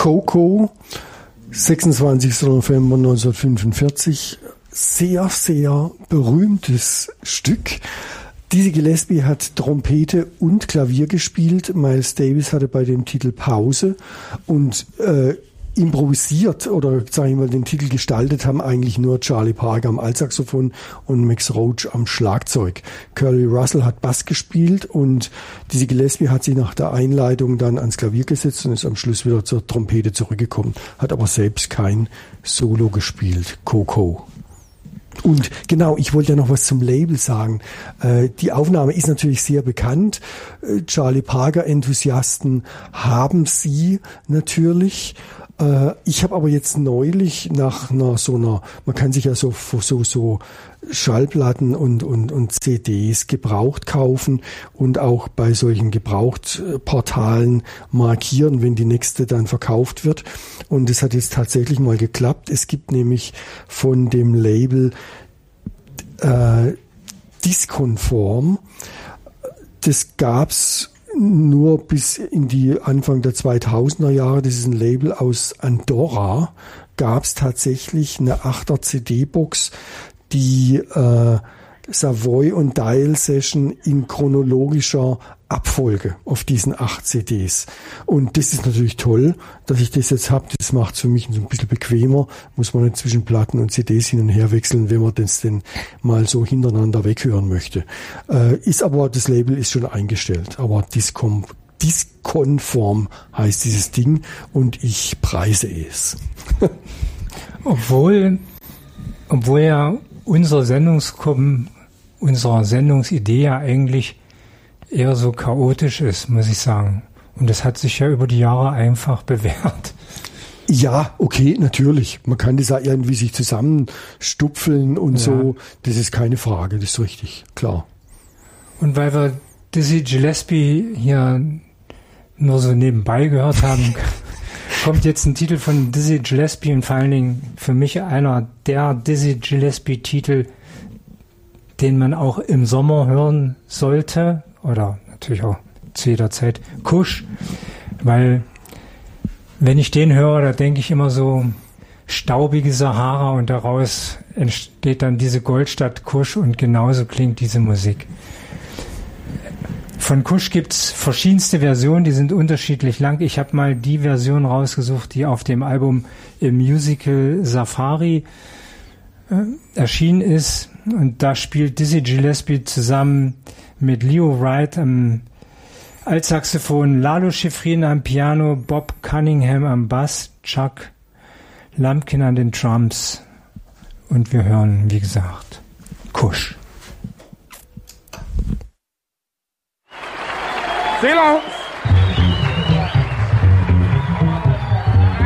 Coco, 26. November 1945. Sehr, sehr berühmtes Stück. Dizzy Gillespie hat Trompete und Klavier gespielt. Miles Davis hatte bei dem Titel Pause und improvisiert oder, sage ich mal, den Titel gestaltet haben eigentlich nur Charlie Parker am Altsaxophon und Max Roach am Schlagzeug. Curly Russell hat Bass gespielt und Dizzy Gillespie hat sich nach der Einleitung dann ans Klavier gesetzt und ist am Schluss wieder zur Trompete zurückgekommen, hat aber selbst kein Solo gespielt. Coco. Und genau, ich wollte ja noch was zum Label sagen. Die Aufnahme ist natürlich sehr bekannt. Charlie Parker-Enthusiasten haben sie natürlich. Ich habe aber jetzt neulich nach man kann sich ja so Schallplatten und CDs gebraucht kaufen und auch bei solchen Gebrauchtportalen markieren, wenn die nächste dann verkauft wird. Und es hat jetzt tatsächlich mal geklappt. Es gibt nämlich von dem Label Disconform, das gab's nur bis in die Anfang der 2000er Jahre. Das ist ein Label aus Andorra. Gab es tatsächlich eine 8er CD-Box, die Savoy und Dial Session in chronologischer Abfolge auf diesen 8 CDs. Und das ist natürlich toll, dass ich das jetzt habe. Das macht es für mich ein bisschen bequemer. Muss man nicht zwischen Platten und CDs hin und her wechseln, wenn man das denn mal so hintereinander weghören möchte. Das Label ist schon eingestellt. Aber Disconform heißt dieses Ding und ich preise es. Obwohl ja unsere Sendungsidee ja eigentlich eher so chaotisch ist, muss ich sagen. Und das hat sich ja über die Jahre einfach bewährt. Ja, okay, natürlich. Man kann das auch irgendwie sich zusammenstupfeln und so. Das ist keine Frage, das ist richtig, klar. Und weil wir Dizzy Gillespie hier nur so nebenbei gehört haben, kommt jetzt ein Titel von Dizzy Gillespie und vor allen Dingen für mich einer der Dizzy Gillespie-Titel, den man auch im Sommer hören sollte oder natürlich auch zu jeder Zeit. Kusch, weil wenn ich den höre, da denke ich immer so staubige Sahara und daraus entsteht dann diese Goldstadt Kusch und genauso klingt diese Musik. Von Kusch gibt's verschiedenste Versionen, die sind unterschiedlich lang. Ich habe mal die Version rausgesucht, die auf dem Album im Musical Safari erschienen ist. Und da spielt Dizzy Gillespie zusammen mit Leo Wright am Altsaxophon, Lalo Schifrin am Piano, Bob Cunningham am Bass, Chuck Lumpkin an den Drums. Und wir hören, wie gesagt, Kusch. Silence!